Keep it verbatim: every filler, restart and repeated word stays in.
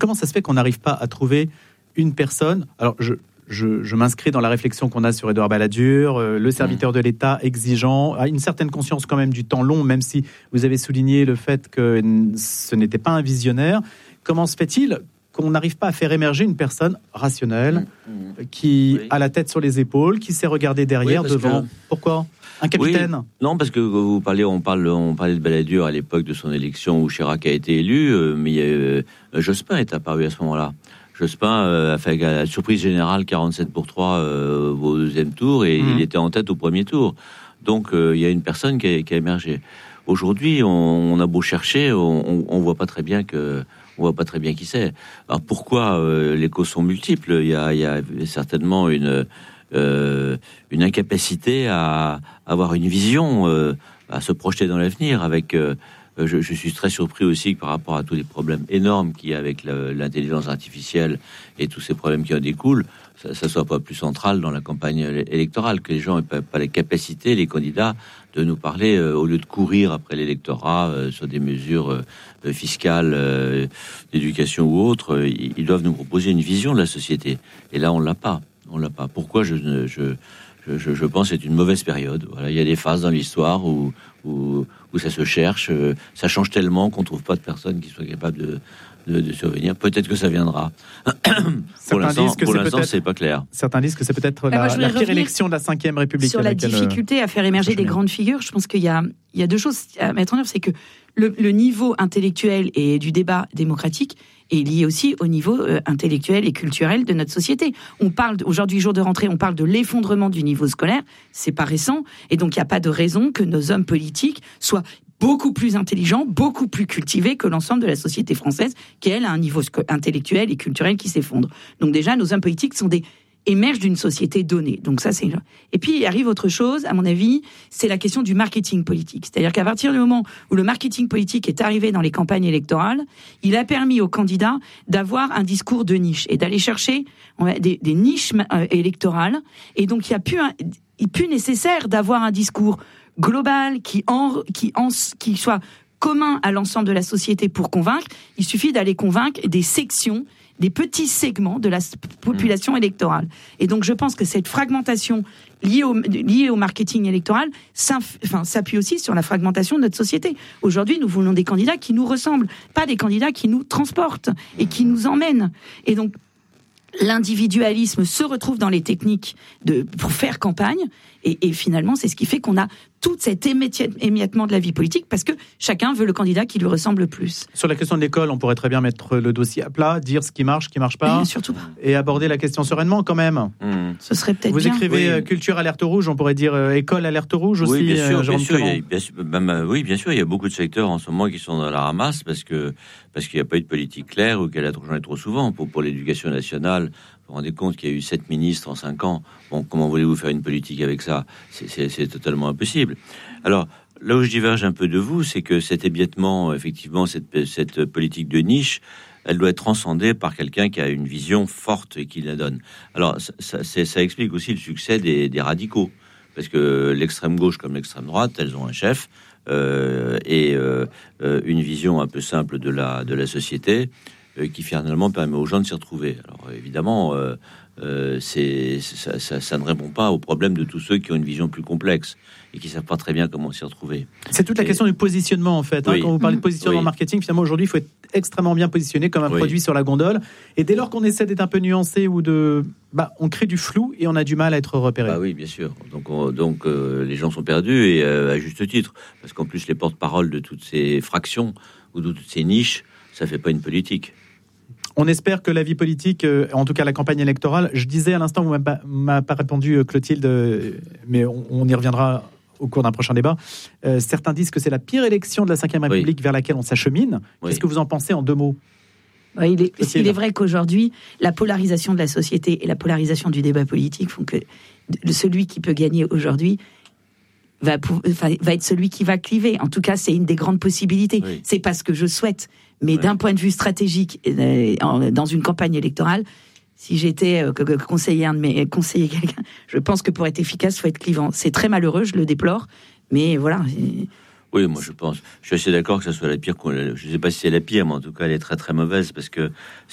comment ça se fait qu'on n'arrive pas à trouver une personne? Alors, je, je, je m'inscris dans la réflexion qu'on a sur Édouard Balladur, euh, le serviteur mmh. de l'État exigeant, a une certaine conscience quand même du temps long, même si vous avez souligné le fait que ce n'était pas un visionnaire. Comment se fait-il qu'on n'arrive pas à faire émerger une personne rationnelle, mmh. qui oui. a la tête sur les épaules, qui sait regarder derrière, oui, devant? Que... Pourquoi? Un capitaine? Oui. Non, parce que vous parlez, on parle, on parlait de Balladur à l'époque de son élection où Chirac a été élu, euh, mais euh, Jospin est apparu à ce moment-là. Jospin euh, a fait la surprise générale quarante-sept pour trois euh, au deuxième tour et mmh. il était en tête au premier tour. Donc il euh, y a une personne qui a, qui a émergé. Aujourd'hui, on, on a beau chercher, on, on voit pas très bien que, on voit pas très bien qui c'est. Alors pourquoi euh, les causes sont multiples? Il y a, il y a certainement une euh, une incapacité à avoir une vision, euh, à se projeter dans l'avenir. Avec, euh, je, je suis très surpris aussi que par rapport à tous les problèmes énormes qu'il y a avec le, l'intelligence artificielle et tous ces problèmes qui en découlent, ça, ça soit pas plus central dans la campagne électorale, que les gens n'aient pas, pas la capacité, les candidats, de nous parler euh, au lieu de courir après l'électorat euh, sur des mesures euh, fiscales, euh, d'éducation ou autres. Euh, ils doivent nous proposer une vision de la société. Et là, on l'a pas. On l'a pas. Pourquoi je, je, je, je pense que c'est une mauvaise période. Voilà, il y a des phases dans l'histoire où, où, où ça se cherche. Euh, ça change tellement qu'on trouve pas de personnes qui soient capables de, de, de survenir. Peut-être que ça viendra. pour l'instant, pour c'est, l'instant c'est pas clair. Certains disent que c'est peut-être la, la pire élection de la cinquième République. Sur la difficulté à faire émerger des grandes figures, je pense qu'il y a, il y a deux choses à mettre en œuvre. C'est que le, le niveau intellectuel et du débat démocratique est lié aussi au niveau euh, intellectuel et culturel de notre société. On parle, aujourd'hui, jour de rentrée, on parle de l'effondrement du niveau scolaire. C'est pas récent. Et donc, il n'y a pas de raison que nos hommes politiques soient beaucoup plus intelligents, beaucoup plus cultivés que l'ensemble de la société française, qui, elle, a un niveau sco- intellectuel et culturel qui s'effondre. Donc déjà, nos hommes politiques sont des émergent d'une société donnée. Donc ça, c'est... Et puis, il arrive autre chose, à mon avis, c'est la question du marketing politique. C'est-à-dire qu'à partir du moment où le marketing politique est arrivé dans les campagnes électorales, il a permis aux candidats d'avoir un discours de niche et d'aller chercher des, des niches euh, électorales. Et donc, il n'y a plus, un, il plus nécessaire d'avoir un discours global qui, en, qui, en, qui soit commun à l'ensemble de la société pour convaincre. Il suffit d'aller convaincre des sections, des petits segments de la population électorale. Et donc, je pense que cette fragmentation liée au, liée au marketing électoral enfin, s'appuie aussi sur la fragmentation de notre société. Aujourd'hui, nous voulons des candidats qui nous ressemblent, pas des candidats qui nous transportent et qui nous emmènent. Et donc, l'individualisme se retrouve dans les techniques de, pour faire campagne. Et, et finalement, c'est ce qui fait qu'on a tout cet émiettement de la vie politique, parce que chacun veut le candidat qui lui ressemble le plus. Sur la question de l'école, on pourrait très bien mettre le dossier à plat, dire ce qui marche, ce qui ne marche pas, et, surtout pas. Et aborder la question sereinement quand même. Mmh. Ce serait peut-être Vous bien. écrivez oui. Culture alerte rouge, on pourrait dire euh, école alerte rouge aussi. Oui, bien sûr, euh, bien sûr, il y a, bien sûr même, oui, bien sûr, il y a beaucoup de secteurs en ce moment qui sont dans la ramasse parce que parce qu'il n'y a pas eu de politique claire ou qu'elle a changé trop souvent. Pour, pour l'éducation nationale, vous vous rendez compte qu'il y a eu sept ministres en cinq ans. Bon, comment voulez-vous faire une politique avec ça? C'est, c'est, c'est totalement impossible. Alors, là où je diverge un peu de vous, c'est que cet émiettement, effectivement, cette, cette politique de niche, elle doit être transcendée par quelqu'un qui a une vision forte et qui la donne. Alors, ça, ça, c'est, ça explique aussi le succès des, des radicaux. Parce que l'extrême gauche comme l'extrême droite, elles ont un chef euh, et euh, une vision un peu simple de la, de la société euh, qui finalement permet aux gens de s'y retrouver. Alors, évidemment... Euh, Euh, c'est, ça, ça, ça ne répond pas au problème de tous ceux qui ont une vision plus complexe et qui ne savent pas très bien comment s'y retrouver. C'est toute la et... question du positionnement en fait. Hein, oui. Quand vous parlez de positionnement oui. marketing, finalement aujourd'hui il faut être extrêmement bien positionné comme un oui. produit sur la gondole. Et dès lors qu'on essaie d'être un peu nuancé ou de, bah, on crée du flou et on a du mal à être repéré. Bah oui, bien sûr. Donc, on, donc euh, les gens sont perdus et euh, à juste titre, parce qu'en plus les porte-paroles de toutes ces fractions ou de toutes ces niches, ça fait pas une politique. On espère que la vie politique, euh, en tout cas la campagne électorale, je disais à l'instant, vous m'avez pas, m'avez pas répondu Clotilde, euh, mais on, on y reviendra au cours d'un prochain débat. Euh, certains disent que c'est la pire élection de la cinquième République oui. vers laquelle on s'achemine. Oui. Qu'est-ce que vous en pensez en deux mots ? Ouais, il, est, il est vrai qu'aujourd'hui, la polarisation de la société et la polarisation du débat politique font que celui qui peut gagner aujourd'hui va, va être celui qui va cliver. En tout cas, c'est une des grandes possibilités. Oui. C'est pas ce que je souhaite. Mais ouais. d'un point de vue stratégique, euh, en, dans une campagne électorale, si j'étais euh, conseiller, un de mes, conseiller quelqu'un, je pense que pour être efficace, il faut être clivant. C'est très malheureux, je le déplore, mais voilà. Oui, moi je pense, je suis assez d'accord que ça soit la pire. Je ne sais pas si c'est la pire, mais en tout cas, elle est très très mauvaise parce que